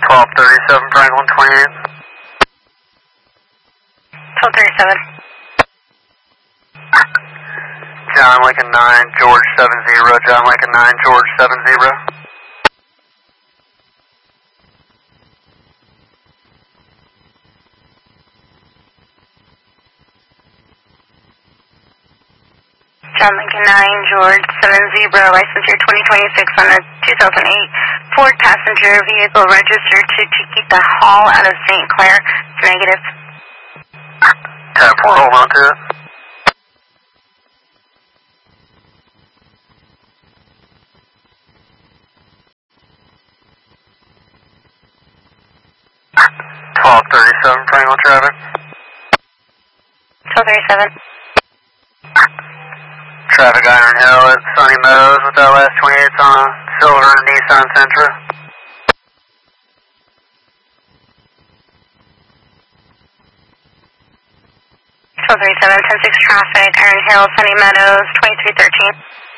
1237 Franklin 28. 1237. John Lincoln 9, George 70, John Lincoln 9, George 70. John Lincoln 9, George 70, license year 2026 on a 2008 Ford passenger vehicle registered to Chiquita Hall out of St. Clair. It's negative. 10-4, hold on to it. Franklin traffic. 1237. Traffic Iron Hill at Sunny Meadows with that last 28 on a silver Nissan Sentra. 1237, 10-6 traffic, Iron Hill, Sunny Meadows, 2313.